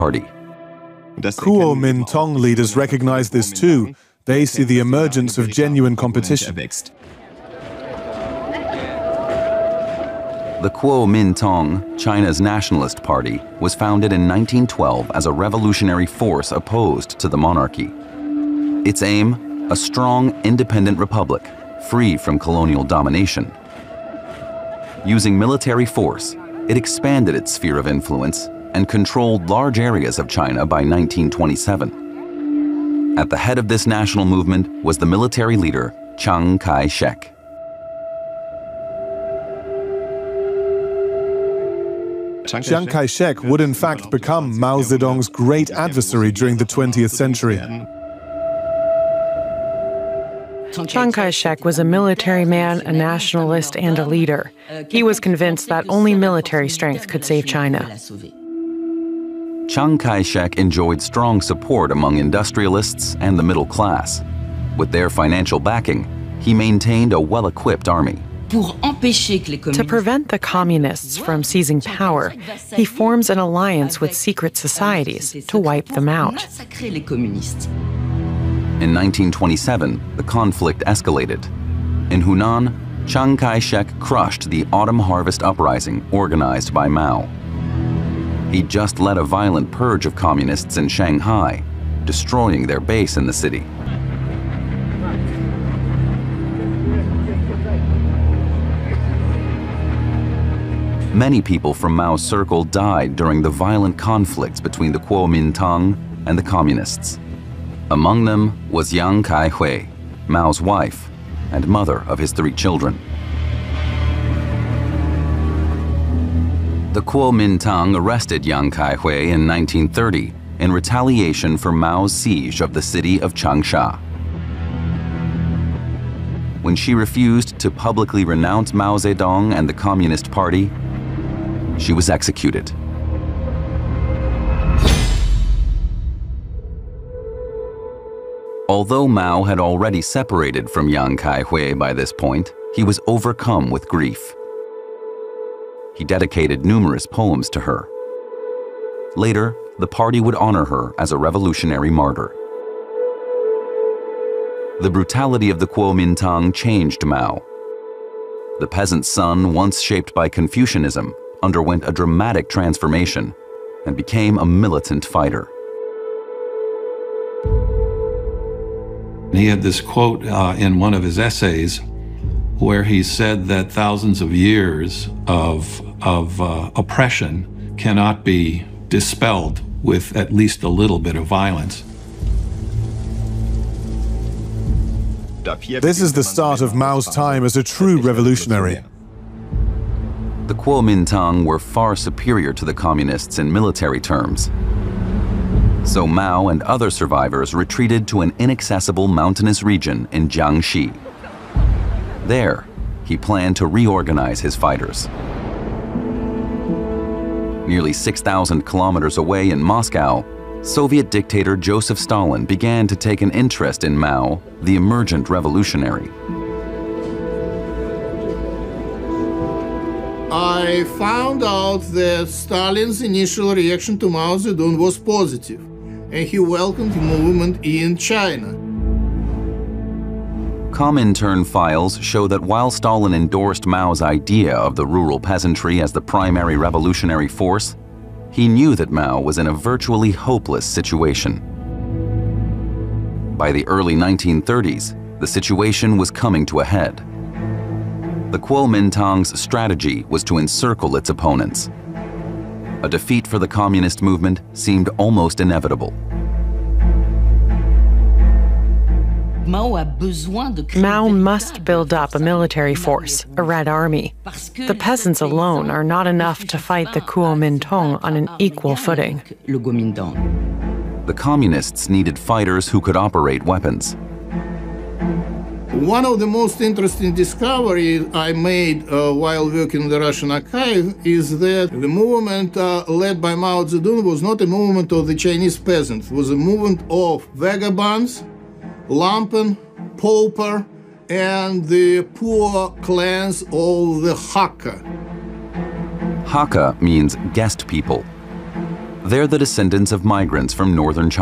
Party. Kuomintang leaders recognize this too. They see the emergence of genuine competition. The Kuomintang, China's nationalist party, was founded in 1912 as a revolutionary force opposed to the monarchy. Its aim, a strong, independent republic, free from colonial domination. Using military force, it expanded its sphere of influence and controlled large areas of China by 1927. At the head of this national movement was the military leader, Chiang Kai-shek. Chiang Kai-shek would in fact become Mao Zedong's great adversary during the 20th century. Chiang Kai-shek was a military man, a nationalist, and a leader. He was convinced that only military strength could save China. Chiang Kai-shek enjoyed strong support among industrialists and the middle class. With their financial backing, he maintained a well-equipped army. To prevent the communists from seizing power, he forms an alliance with secret societies to wipe them out. In 1927, the conflict escalated. In Hunan, Chiang Kai-shek crushed the Autumn Harvest Uprising organized by Mao. He just led a violent purge of communists in Shanghai, destroying their base in the city. Many people from Mao's circle died during the violent conflicts between the Kuomintang and the communists. Among them was Yang Kai-hui, Mao's wife and mother of his 3 children. The Kuomintang arrested Yang Kai-hui in 1930 in retaliation for Mao's siege of the city of Changsha. When she refused to publicly renounce Mao Zedong and the Communist Party, she was executed. Although Mao had already separated from Yang Kai-hui by this point, he was overcome with grief. He dedicated numerous poems to her. Later, the party would honor her as a revolutionary martyr. The brutality of the Kuomintang changed Mao. The peasant's son, once shaped by Confucianism, underwent a dramatic transformation and became a militant fighter. He had this quote in one of his essays where he said that thousands of years of oppression cannot be dispelled with at least a little bit of violence. This is the start of Mao's time as a true revolutionary. The Kuomintang were far superior to the communists in military terms. So Mao and other survivors retreated to an inaccessible mountainous region in Jiangxi. There, he planned to reorganize his fighters. Nearly 6,000 kilometers away in Moscow, Soviet dictator Joseph Stalin began to take an interest in Mao, the emergent revolutionary. I found out that Stalin's initial reaction to Mao Zedong was positive, and he welcomed the movement in China. Comintern files show that while Stalin endorsed Mao's idea of the rural peasantry as the primary revolutionary force, he knew that Mao was in a virtually hopeless situation. By the early 1930s, the situation was coming to a head. The Kuomintang's strategy was to encircle its opponents. A defeat for the communist movement seemed almost inevitable. Mao must build up a military force, a Red Army. The peasants alone are not enough to fight the Kuomintang on an equal footing. The communists needed fighters who could operate weapons. One of the most interesting discoveries I made while working in the Russian archive is that the movement led by Mao Zedong was not a movement of the Chinese peasants. It was a movement of vagabonds, lumpen, pauper, and the poor clans of the Hakka. Hakka means guest people. They're the descendants of migrants from northern China.